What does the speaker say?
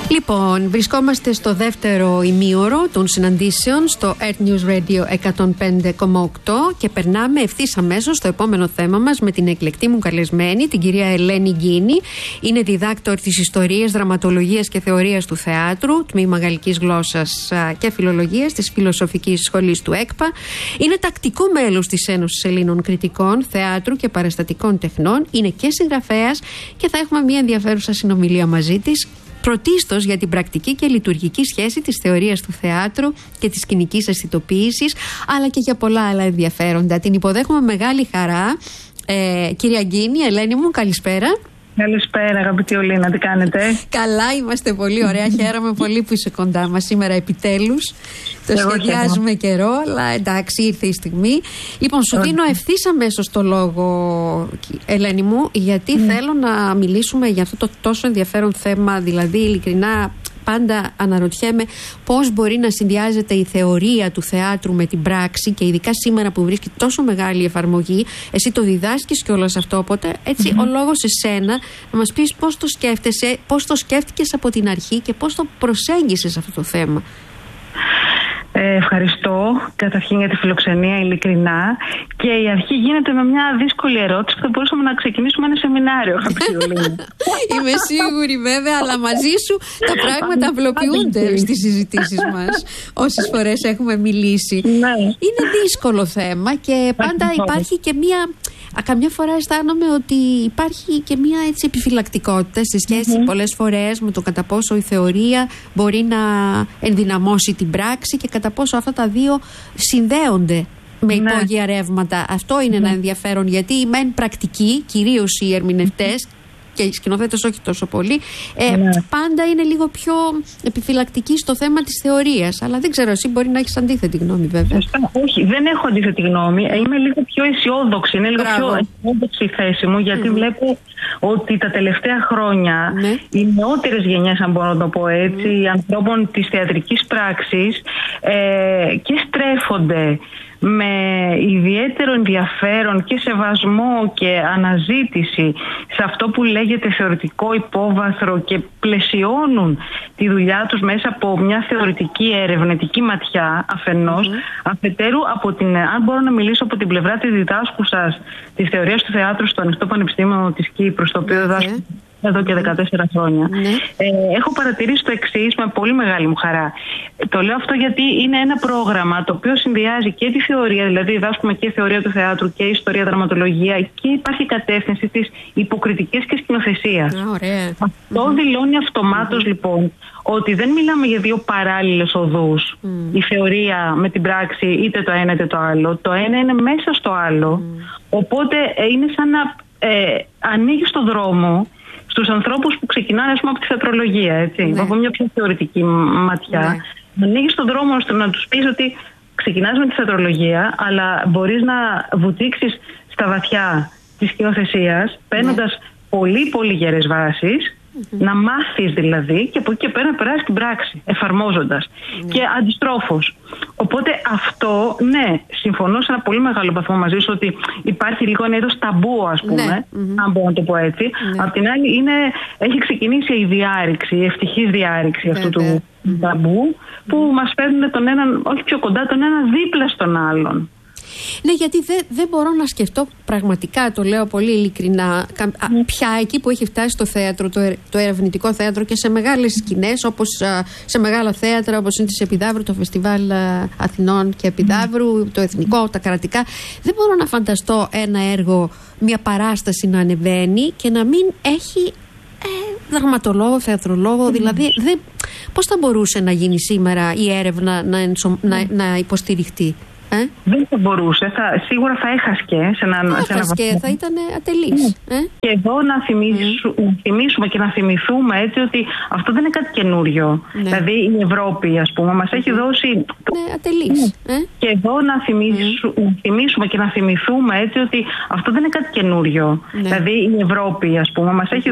Λοιπόν, βρισκόμαστε στο δεύτερο ημίωρο των συναντήσεων στο Earth News Radio 105,8 και περνάμε ευθύς αμέσως στο επόμενο θέμα μας με την εκλεκτή μου καλεσμένη, την κυρία Ελένη Γκίνη. Είναι διδάκτορ της Ιστορίας, Δραματολογίας και Θεωρίας του Θεάτρου, τμήμα Γαλλικής Γλώσσας και Φιλολογίας της Φιλοσοφικής Σχολής του ΕΚΠΑ. Είναι τακτικό μέλος της Ένωσης Ελλήνων Κριτικών Θεάτρου και Παραστατικών Τεχνών. Είναι και συγγραφέας και θα έχουμε μια ενδιαφέρουσα συνομιλία μαζί της. Πρωτίστως για την πρακτική και λειτουργική σχέση της θεωρίας του θεάτρου και της σκηνικής αισθητοποίησης, αλλά και για πολλά άλλα ενδιαφέροντα. Την υποδέχομαι μεγάλη χαρά. Κυρία Γκίνη, Ελένη μου, καλησπέρα. Καλησπέρα, αγαπητή Ολίνα, τι κάνετε? Καλά, είμαστε πολύ ωραία. Χαίρομαι πολύ που είσαι κοντά μας σήμερα επιτέλους. Το σχεδιάζουμε καιρό, αλλά εντάξει, ήρθε η στιγμή. Λοιπόν, σου δίνω ευθύς αμέσως το λόγο, Ελένη μου, γιατί θέλω να μιλήσουμε για αυτό το τόσο ενδιαφέρον θέμα. Δηλαδή, ειλικρινά, πάντα αναρωτιέμαι πώς μπορεί να συνδυάζεται η θεωρία του θεάτρου με την πράξη, και ειδικά σήμερα που βρίσκει τόσο μεγάλη εφαρμογή. Εσύ το διδάσκεις κιόλας αυτό, οπότε έτσι ο λόγος σε σένα να μας πεις πώς το σκέφτεσαι, πώς το σκέφτηκες από την αρχή και πώς το προσέγγισες αυτό το θέμα. Ευχαριστώ καταρχήν για τη φιλοξενία, ειλικρινά. Και η αρχή γίνεται με μια δύσκολη ερώτηση που θα μπορούσαμε να ξεκινήσουμε ένα σεμινάριο, αγαπητή Ολίνα. Είμαι σίγουρη βέβαια, αλλά μαζί σου τα πράγματα απλοποιούνται στις συζητήσεις μας. Όσες φορές έχουμε μιλήσει. Ναι. Είναι δύσκολο θέμα και πάντα υπάρχει και μια... Καμιά φορά αισθάνομαι ότι υπάρχει και μια έτσι επιφυλακτικότητα σε σχέση πολλές φορές με το κατά πόσο η θεωρία μπορεί να ενδυναμώσει την πράξη και κατά πόσο αυτά τα δύο συνδέονται με υπόγεια ρεύματα. Αυτό είναι ένα ενδιαφέρον, γιατί οι μεν πρακτικοί, κυρίως οι ερμηνευτές και οι σκηνοθέτες όχι τόσο πολύ, πάντα είναι λίγο πιο επιφυλακτικοί στο θέμα της θεωρίας. Αλλά δεν ξέρω, εσύ μπορεί να έχεις αντίθετη γνώμη βέβαια. Όχι, δεν έχω αντίθετη γνώμη. Είμαι λίγο πιο αισιόδοξη. Είναι λίγο πιο αισιόδοξη η θέση μου, γιατί βλέπω ότι τα τελευταία χρόνια οι νεότερες γενιές, αν μπορώ να το πω έτσι, οι ανθρώπων της θεατρικής πράξης και στρέφονται με ιδιαίτερο ενδιαφέρον και σεβασμό και αναζήτηση σε αυτό που λέγεται θεωρητικό υπόβαθρο και πλαισιώνουν τη δουλειά τους μέσα από μια θεωρητική ερευνητική ματιά αφενός, αφετέρου από την, αν μπορώ να μιλήσω από την πλευρά της διδάσκουσας της θεωρίας του θεάτρου στο Ανοιχτό Πανεπιστήμιο της Κύπρου, στο οποίο διδάσκω εδώ και 14 χρόνια. Έχω παρατηρήσει το εξής με πολύ μεγάλη μου χαρά. Το λέω αυτό γιατί είναι ένα πρόγραμμα το οποίο συνδυάζει και τη θεωρία, δηλαδή διδάσκουμε και θεωρία του θεάτρου και ιστορία, δραματολογία, και υπάρχει κατεύθυνση της υποκριτικής και σκηνοθεσίας. Αυτό δηλώνει αυτομάτως λοιπόν ότι δεν μιλάμε για δύο παράλληλες οδούς, η θεωρία με την πράξη, είτε το ένα είτε το άλλο. Το ένα είναι μέσα στο άλλο, οπότε είναι σαν να ανοίγει το δρόμο στους ανθρώπους που ξεκινάνε, ας πούμε, από τη θεατρολογία, έτσι, από μια πιο θεωρητική ματιά. Ανοίγεις τον δρόμο ώστε να τους πεις ότι ξεκινάς με τη θεατρολογία, αλλά μπορείς να βουτήξεις στα βαθιά της σκηνοθεσίας, παίρνοντας πολύ πολύ γερές βάσεις, να μάθεις δηλαδή, και από εκεί και πέρα να περάσεις την πράξη, εφαρμόζοντας. Και αντιστρόφως. Οπότε αυτό, ναι, συμφωνώ σε ένα πολύ μεγάλο βαθμό μαζί σου ότι υπάρχει λίγο ένα είδος ταμπού, ας πούμε, αν μπορώ να το πω έτσι. Απ' την άλλη έχει ξεκινήσει η διάρρηξη, η ευτυχής διάρρηξη αυτού του ταμπού, που μας φέρνουν τον έναν, όχι πιο κοντά, τον έναν δίπλα στον άλλον. Ναι, γιατί δεν μπορώ να σκεφτώ πραγματικά, το λέω πολύ ειλικρινά, πια εκεί που έχει φτάσει το θέατρο, το ερευνητικό θέατρο, και σε μεγάλες σκηνές, όπως σε μεγάλα θέατρα όπως είναι της Επιδαύρου, το Φεστιβάλ Αθηνών και Επιδαύρου, το Εθνικό, τα κρατικά. Δεν μπορώ να φανταστώ ένα έργο, μια παράσταση να ανεβαίνει και να μην έχει δραματολόγο, θεατρολόγο. Δηλαδή πώς θα μπορούσε να γίνει σήμερα η έρευνα να υποστηριχτεί? Δεν θα μπορούσε, σίγουρα θα έχασκε σε έναν βαθμό. Θα ήταν ατελής. Και εδώ να θυμίσουμε και να θυμηθούμε έτσι ότι αυτό δεν είναι κάτι καινούριο. Δηλαδή η Ευρώπη, ας πούμε, μας έχει δώσει... ατελής. Και εδώ να θυμίσουμε και να θυμηθούμε έτσι ότι αυτό δεν είναι κάτι καινούριο. Δηλαδή η Ευρώπη, ας πούμε, μας έχει